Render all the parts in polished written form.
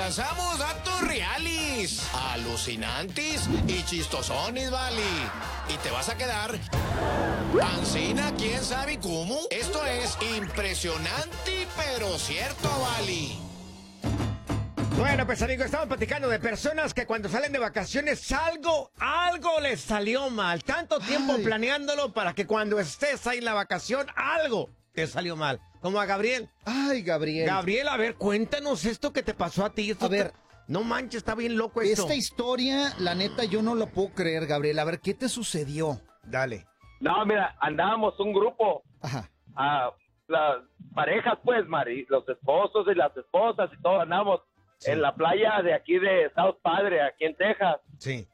pasamos datos reales, alucinantes y chistosones, vale. Y te vas a quedar ancina, quién sabe cómo. Esto es impresionante, pero cierto, vale. Bueno, pues amigos, estamos platicando de personas que cuando salen de vacaciones algo les salió mal. Tanto tiempo planeándolo para que cuando estés ahí en la vacación algo te salió mal. Como a Gabriel. Ay, Gabriel. Gabriel, a ver, cuéntanos esto que te pasó a ti. A ver. No manches, está bien loco esto. Esta historia, la neta, yo no la puedo creer, Gabriel. A ver, ¿qué te sucedió? Dale. No, mira, andábamos un grupo, Ajá. las parejas, pues, Mari, los esposos y las esposas y todo, andamos en la playa de aquí de South Padre, aquí en Texas. Sí.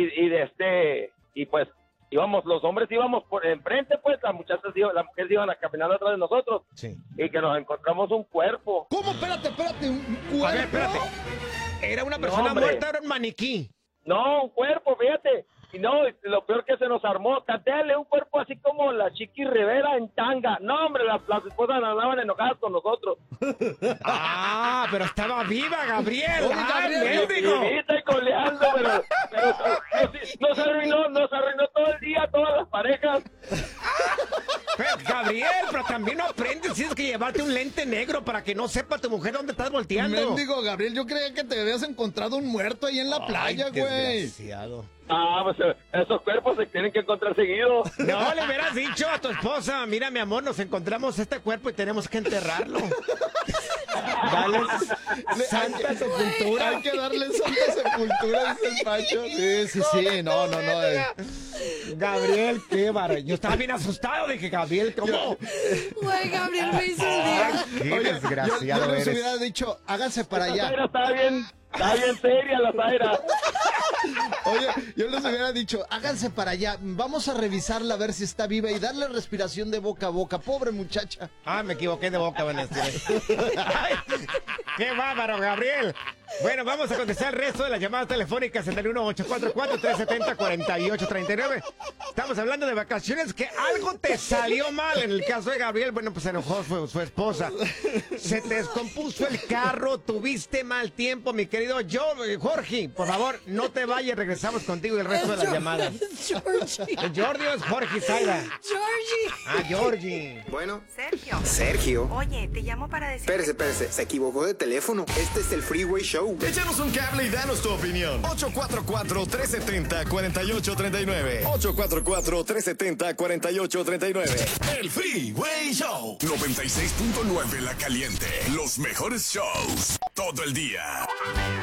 Y pues íbamos, los hombres íbamos por enfrente, pues las mujeres iban a caminar atrás de nosotros. Sí. Y que nos encontramos un cuerpo. ¿Cómo? Espérate, un cuerpo. A ver, espérate. ¿Era una persona muerta o era un maniquí? No, un cuerpo, fíjate. Y no, lo peor que se nos armó, catéale un cuerpo así como la Chiqui Rivera en tanga. No, hombre, las esposas andaban enojadas con nosotros. Ah, pero estaba viva, Gabriel. Oye, ¡Ah, Gabriel, mendigo! Vivita y coleando, pero nos arruinó todo el día, todas las parejas. Pero, Gabriel, pero también no aprendes. Tienes que llevarte un lente negro para que no sepa tu mujer dónde estás volteando. Mendigo, Gabriel, yo creía que te habías encontrado un muerto ahí en la playa, güey. Desgraciado. Pues esos cuerpos se tienen que encontrar seguido. No le hubieras dicho a tu esposa, mira, mi amor, nos encontramos este cuerpo y tenemos que enterrarlo. Dale santa sepultura. Hay que darle santa sepultura, dice el Pancho. Sí, no. Gabriel, qué bárbaro. Yo estaba bien asustado, dije, Gabriel, ¿cómo? Güey, Gabriel me hizo el día. Qué Oye, desgraciado yo les eres. hubiera dicho, háganse para allá. Está bien seria la Zaira. Oye, yo les hubiera dicho, háganse para allá, vamos a revisarla a ver si está viva y darle respiración de boca a boca. Pobre muchacha. Ah, me equivoqué de boca, Vanessa. Ay, ¡qué bárbaro, Gabriel! Bueno, vamos a contestar el resto de las llamadas telefónicas en el 1-844-370-4839. Estamos hablando de vacaciones que algo te salió mal. En el caso de Gabriel, bueno, pues se enojó su esposa. Se te descompuso el carro, tuviste mal tiempo, mi querido Jorge. Por favor, no te vayas, regresamos contigo y el resto de las llamadas. Georgie. Jordi es Jorge Zaira. Georgie. Ah, Georgie. Bueno, Sergio. Oye, te llamo para decir... Espérese, se equivocó de teléfono. Este es el Freeway Show. Échanos un cable y danos tu opinión. 844-370-4839. 844-370-4839. El Freeway Show. 96.9 La Caliente. Los mejores shows. Todo el día.